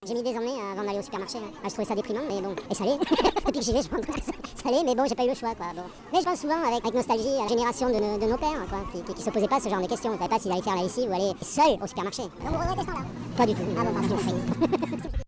J'ai mis des années avant d'aller au supermarché. Je trouvais ça déprimant, mais bon. Et ça l'est. Depuis que j'y vais, je prends ça l'est, mais bon, j'ai pas eu le choix, quoi. Bon. Mais je pense souvent avec nostalgie à la génération de nos pères, quoi, qui se posaient pas ce genre de questions. Ils savaient pas s'ils allaient faire la lessive ou aller seul au supermarché. Donc vous regrettez ça là? Pas du tout. Ah bon, pardon.